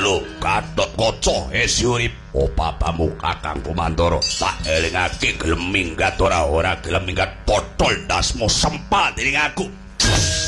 Lho, Gatot Kaca esi urip opapamu Kakang Kumandara tak elingake gelem minggat ora gelem minggat potol dasmu sempal dening aku.